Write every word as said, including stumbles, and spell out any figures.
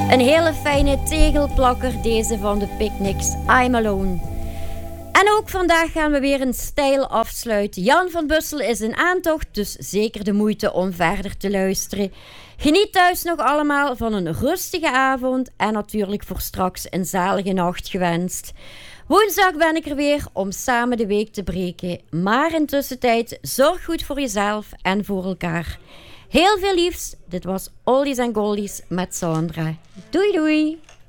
Een hele fijne tegelplakker, deze van de Picnics, I'm Alone. En ook vandaag gaan we weer een stijl afsluiten. Jan van Bussel is in aantocht, dus zeker de moeite om verder te luisteren. Geniet thuis nog allemaal van een rustige avond en natuurlijk voor straks een zalige nacht gewenst. Woensdag ben ik er weer om samen de week te breken. Maar intussen tijd, zorg goed voor jezelf en voor elkaar. Heel veel liefs. Dit was Oldies en Goldies met Sandra. Doei doei.